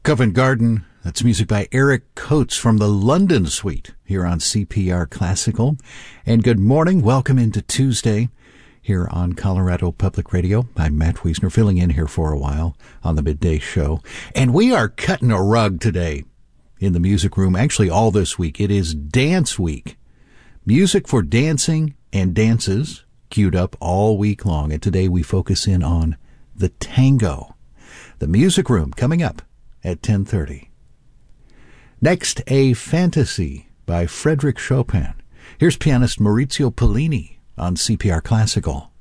Covent Garden. That's music by Eric Coates from the London Suite here on CPR Classical. And good morning. Welcome into Tuesday here on Colorado Public Radio. I'm Matt Wiesner, filling in here for a while on the midday show. And we are cutting a rug today in the music room. Actually, all this week. It is Dance Week. Music for dancing and dances queued up all week long. And today we focus in on the tango. The music room coming up at 10:30. Next, A Fantasy by Frédéric Chopin. Here's pianist Maurizio Pollini on CPR Classical.